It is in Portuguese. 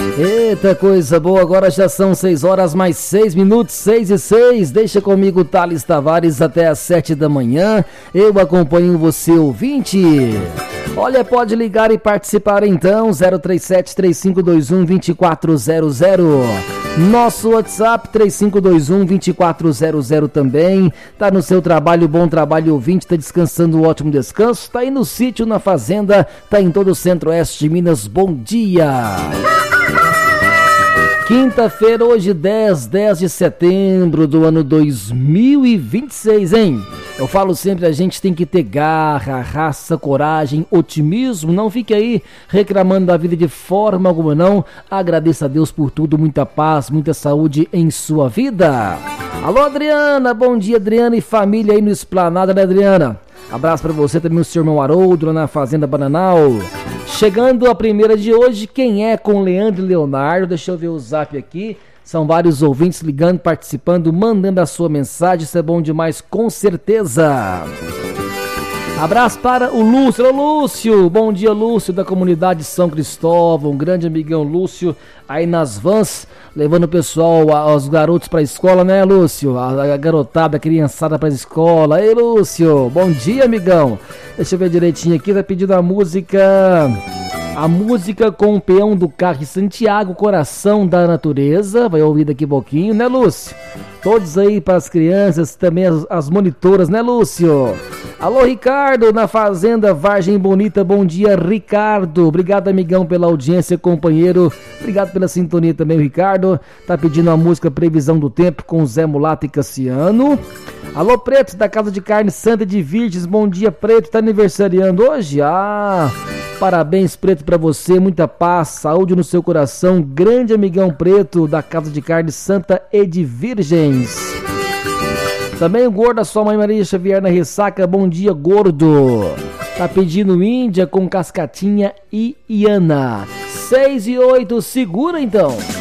Eita, coisa boa, agora já são 6 horas mais 6 minutos, 6:06. Deixa comigo, Thales Tavares, até às 7 da manhã. Eu acompanho você, ouvinte. Olha, pode ligar e participar então, 037-3521-2400. Nosso WhatsApp, 3521-2400 também. Tá no seu trabalho, bom trabalho, ouvinte, tá descansando, um ótimo descanso. Tá aí no sítio, na fazenda, tá em todo o centro-oeste de Minas, bom dia. Quinta-feira, hoje 10 de setembro do ano 2026, hein? Eu falo sempre, a gente tem que ter garra, raça, coragem, otimismo. Não fique aí reclamando da vida de forma alguma, não. Agradeça a Deus por tudo, muita paz, muita saúde em sua vida. Alô, Adriana, bom dia, Adriana e família aí no Esplanada, né, Adriana? Abraço pra você também, o seu irmão Haroldo, lá na Fazenda Bananal. Chegando a primeira de hoje, quem é com Leandro e Leonardo? Deixa eu ver o zap aqui. São vários ouvintes ligando, participando, mandando a sua mensagem. Isso é bom demais, com certeza. Abraço para o Lúcio. Alô, Lúcio. Bom dia, Lúcio, da comunidade São Cristóvão. Um grande amigão Lúcio, aí nas vans, levando o pessoal, os garotos para a escola, né, Lúcio? A garotada, a criançada para a escola. Ei, Lúcio. Bom dia, amigão. Deixa eu ver direitinho aqui. Tá pedindo a música com o peão do carro Santiago, Coração da Natureza. Vai ouvir daqui a pouquinho, né, Lúcio? Todos aí para as crianças, também as monitoras, né, Lúcio? Alô, Ricardo, na Fazenda Vargem Bonita. Bom dia, Ricardo. Obrigado, amigão, pela audiência, companheiro. Obrigado pela sintonia também, o Ricardo. Tá pedindo a música Previsão do Tempo com Zé Mulato e Cassiano. Alô, Preto, da Casa de Carne Santa de Virgens. Bom dia, Preto. Tá aniversariando hoje? Parabéns, Preto, pra você. Muita paz, saúde no seu coração. Grande amigão Preto, da Casa de Carne Santa e de Virgens. Também o Gordo, a sua mãe Maria Xavier na Ressaca. Bom dia, Gordo. Tá pedindo Índia com Cascatinha e Iana. 6:08, segura então.